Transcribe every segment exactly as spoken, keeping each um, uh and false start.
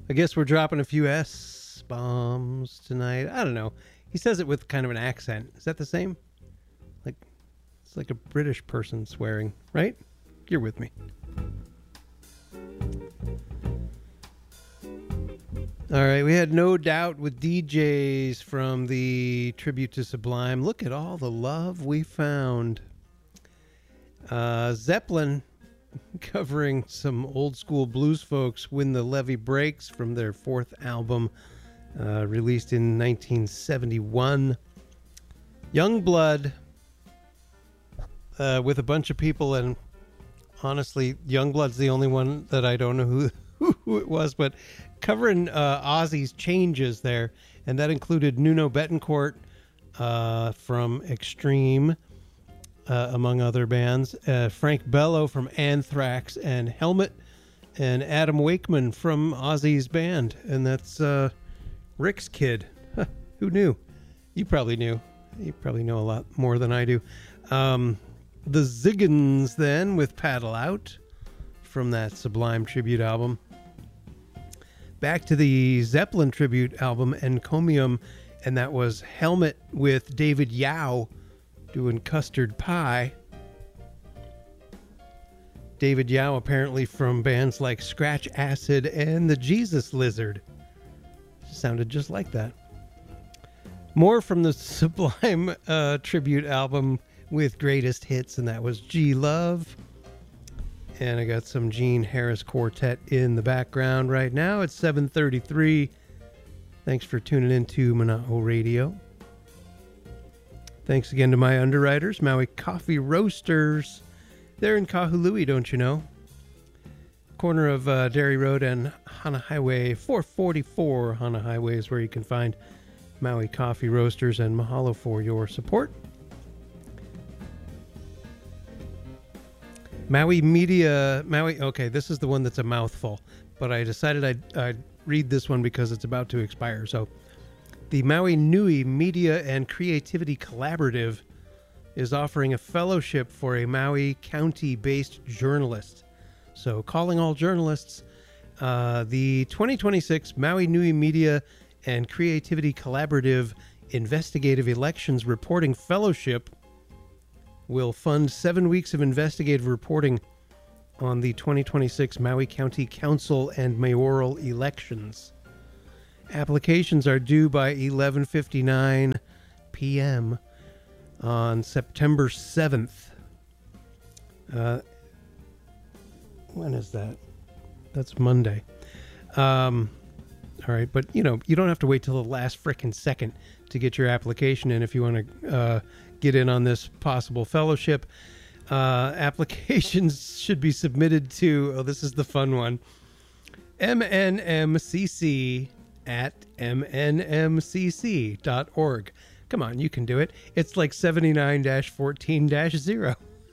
I guess we're dropping a few S bombs tonight. I don't know. He says it with kind of an accent. Is that the same? Like, it's like a British person swearing, right? You're with me. All right, we had No Doubt with D Js from the tribute to Sublime. Look at all the love we found. Uh, Zeppelin covering some old school blues folks, When the Levee Breaks, from their fourth album, uh, released in nineteen seventy-one. Youngblood uh, with a bunch of people, and honestly, Youngblood's the only one that I don't know who, who it was, but covering uh, Ozzy's Changes there, and that included Nuno Bettencourt uh, from Extreme, uh, among other bands, uh, Frank Bello from Anthrax and Helmet, and Adam Wakeman from Ozzy's band, and that's uh, Rick's kid. Huh, who knew? You probably knew. You probably know a lot more than I do. Um, the Ziggins then with Paddle Out from that Sublime tribute album. Back to the Zeppelin tribute album, Encomium, and that was Helmet with David Yao doing Custard Pie. David Yao apparently from bands like Scratch Acid and the Jesus Lizard. Sounded just like that. More from the Sublime uh, tribute album with Greatest Hits, and that was G Love. And I got some Gene Harris Quartet in the background right now. It's seven thirty-three. Thanks for tuning in to Mana'o Radio. Thanks again to my underwriters, Maui Coffee Roasters. They're in Kahului, don't you know? Corner of uh, Dairy Road and Hana Highway. four forty-four Hana Highway is where you can find Maui Coffee Roasters, and mahalo for your support. Maui Media, Maui, okay, this is the one that's a mouthful, but I decided I'd, I'd read this one because it's about to expire. So, the Maui Nui Media and Creativity Collaborative is offering a fellowship for a Maui County-based journalist. So, calling all journalists, uh, the twenty twenty-six Maui Nui Media and Creativity Collaborative Investigative Elections Reporting Fellowship will fund seven weeks of investigative reporting on the twenty twenty-six Maui County Council and mayoral elections. Applications are due by eleven fifty-nine p.m. on September seventh. Uh, when is that? That's Monday. Um, all right, but you know, you don't have to wait till the last frickin' second to get your application in if you want to uh, get in on this possible fellowship. Uh, applications should be submitted to, oh, this is the fun one, M N M C C at M N M C C dot org. Come on, you can do it. It's like seventy-nine fourteen zero.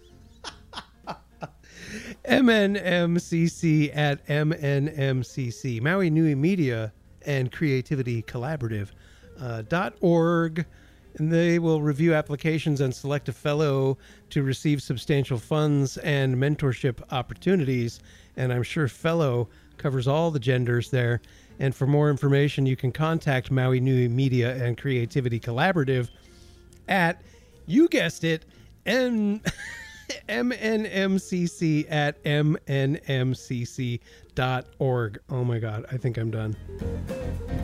M N M C C at M N M C C. Maui Nui Media and Creativity Collaborative uh, dot org. And they will review applications and select a fellow to receive substantial funds and mentorship opportunities. And I'm sure fellow covers all the genders there. And for more information, you can contact Maui Nui Media and Creativity Collaborative at, you guessed it, M- MNMCC at M N M C C dot org. Oh my God, I think I'm done.